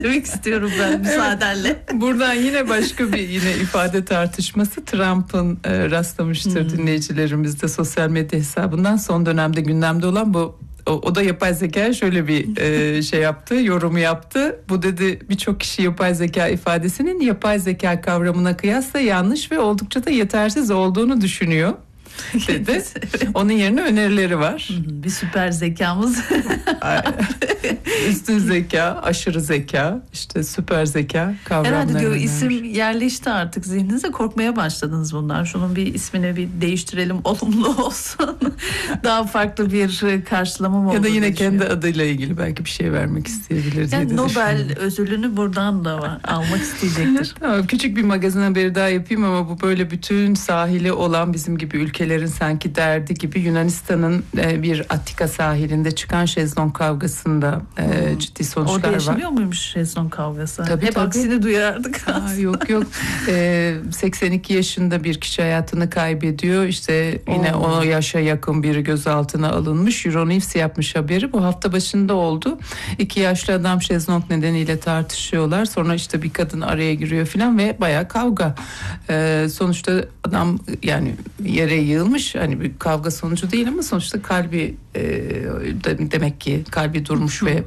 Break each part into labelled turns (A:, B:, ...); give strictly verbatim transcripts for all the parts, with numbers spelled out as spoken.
A: demek istiyorum ben müsaadenle.
B: Evet. Buradan yine başka bir yine ifade tartışması Trump'ın e, rastlamıştır hmm. dinleyicilerimiz de sosyal medya hesabından son dönemde gündemde olan bu. O, o da yapay zeka şöyle bir e, şey yaptı, yorumu yaptı. Bu dedi birçok kişi yapay zeka ifadesinin yapay zeka kavramına kıyasla yanlış ve oldukça da yetersiz olduğunu düşünüyor dedi. Onun yerine önerileri var.
A: Bir süper zekamız.
B: Üstün zeka, aşırı zeka, işte süper zeka kavramları.
A: Herhalde diyor isim yerleşti artık zihninize, korkmaya başladınız bundan. Şunun bir ismini bir değiştirelim, olumlu olsun. Daha farklı bir karşılama mı?
B: Ya da yine kendi adıyla ilgili belki bir şey vermek isteyebilir diye
A: yani Nobel ödülünü buradan da var, almak isteyecektir.
B: Tamam, küçük bir magazin haberi daha yapayım ama bu böyle bütün sahili olan bizim gibi ülkelerin sanki derdi gibi Yunanistan'ın bir Attika sahilinde çıkan şezlong kavgasında hmm. ciddi sonuçlar var.
A: Orada yaşanıyor var. Muymuş şezlong kavgası?
B: Tabii,
A: Hep
B: tabii.
A: aksini duyardık.
B: Aa, yok yok. Ee, seksen iki yaşında bir kişi hayatını kaybediyor. İşte yine Oo. o yaşa yakın biri gözaltına alınmış. Euronews yapmış haberi. Bu hafta başında oldu. İki yaşlı adam şezlong nedeniyle tartışıyorlar. Sonra işte bir kadın araya giriyor falan ve bayağı kavga. Ee, sonuçta adam yani yere yığılmış. Hani bir kavga sonucu değil ama sonuçta kalbi e, demek ki kalbi durmuş ve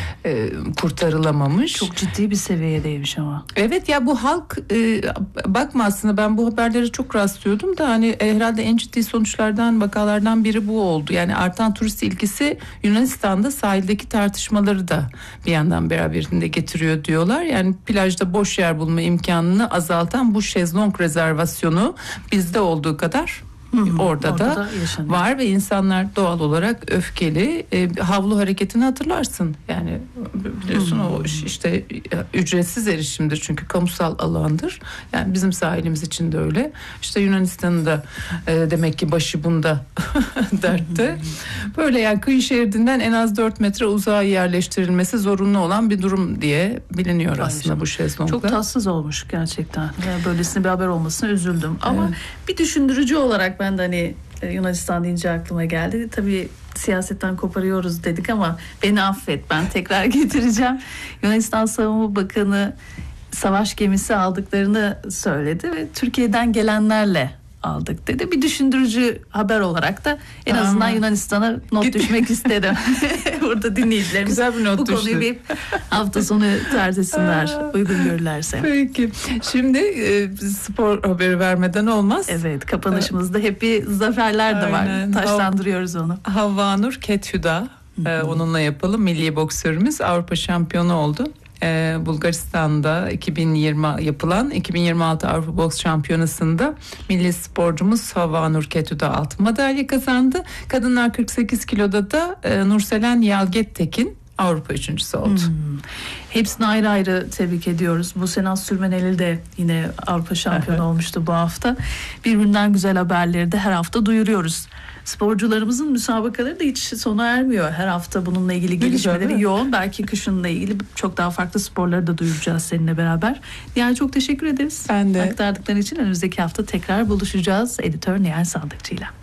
B: e, kurtarılamamış.
A: Çok ciddi bir seviyedeymiş ama.
B: Evet ya, bu halk e, bakma aslında ben bu haberlere çok rastlıyordum da hani e, herhalde en ciddi sonuçlardan, vakalardan biri bu oldu. Yani artan turist ilgisi Yunanistan'da sahildeki tartışmaları da bir yandan beraberinde getiriyor diyorlar. Yani plajda boş yer bulma imkanını azaltan bu şezlong rezervasyonu bizde olduğu kadar Hmm, orada, orada da, da var ve insanlar doğal olarak öfkeli. E, havlu hareketini hatırlarsın. Yani biliyorsun hmm. o işte ücretsiz erişimdir çünkü kamusal alandır. Yani bizim sahilimiz için de öyle. İşte Yunanistan'ın da e, demek ki başı bunda dertte. Böyle yani kıyı şeridinden en az dört metre uzağa yerleştirilmesi zorunlu olan bir durum diye biliniyor Ayşe. Aslında bu şezlongda.
A: Çok tatsız olmuş gerçekten. Yani böylesine bir haber olmasına üzüldüm. Ama evet. bir düşündürücü olarak ben de hani Yunanistan deyince aklıma geldi. Tabii siyasetten koparıyoruz dedik ama beni affet, ben tekrar getireceğim. Yunanistan Savunma Bakanı savaş gemisi aldıklarını söyledi ve Türkiye'den gelenlerle aldık dedi. Bir düşündürücü haber olarak da en tamam. azından Yunanistan'a not Git. düşmek istedim. Burada dinleyicilerimiz
B: güzel bir not
A: bu
B: düştü.
A: konuyu bir hafta sonu tartışsınlar uygun görürlerse.
B: Peki. Şimdi e, spor haberi vermeden olmaz.
A: Evet, kapanışımızda hep bir zaferler de Aynen. var. Taşlandırıyoruz onu.
B: Havanur Kethuda e, onunla yapalım. Milli boksörümüz Avrupa şampiyonu oldu. Ee, Bulgaristan'da iki bin yirmi yapılan iki bin yirmi altı Avrupa Boks Şampiyonası'nda milli sporcumuz Havanur Kethuda altın madalya kazandı. Kadınlar kırk sekiz kiloda da e, Nurselen Yalgettekin Avrupa üçüncüsü oldu. Hmm.
A: Hepsini ayrı ayrı tebrik ediyoruz. Bu Senaz Sürmeneli de yine Avrupa şampiyonu olmuştu bu hafta. Birbirinden güzel haberleri de her hafta duyuruyoruz. Sporcularımızın müsabakaları da hiç sona ermiyor. Her hafta bununla ilgili gelişmeleri yoğun. Belki kışınla ilgili çok daha farklı sporları da duyuracağız seninle beraber. Nihal, çok teşekkür ederiz.
B: Ben de.
A: Aktardıkların için önümüzdeki hafta tekrar buluşacağız. Editör Nihal Sandıkçı'yla.